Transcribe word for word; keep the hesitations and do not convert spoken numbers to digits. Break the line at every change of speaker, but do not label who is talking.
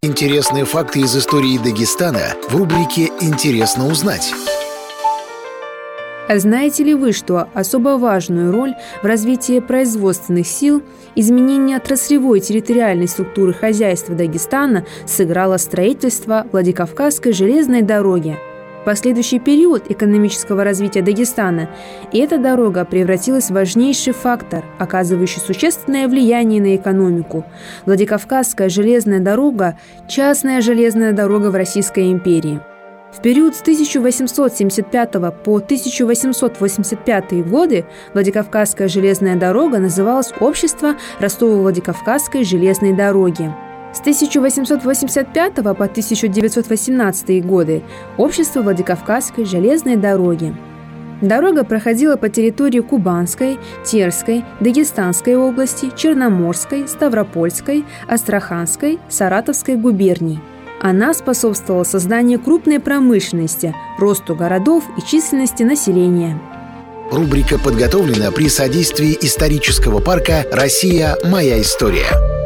Интересные факты из истории Дагестана в рубрике «Интересно узнать».
А знаете ли вы, что особо важную роль в развитии производственных сил, изменении отраслевой и территориальной структуры хозяйства Дагестана сыграло строительство Владикавказской железной дороги? В последующий период экономического развития Дагестана эта дорога превратилась в важнейший фактор, оказывающий существенное влияние на экономику. Владикавказская железная дорога – частная железная дорога в Российской империи. В период с тысяча восемьсот семьдесят пятого по тысяча восемьсот восемьдесят пятый годы Владикавказская железная дорога называлась «Общество Ростово-Владикавказской железной дороги». С тысяча восемьсот восемьдесят пятого по тысяча девятьсот восемнадцатый годы «Общество Владикавказской железной дороги». Дорога проходила по территории Кубанской, Терской, Дагестанской области, Черноморской, Ставропольской, Астраханской, Саратовской губерний. Она способствовала созданию крупной промышленности, росту городов и численности населения.
Рубрика подготовлена при содействии исторического парка «Россия. Моя история».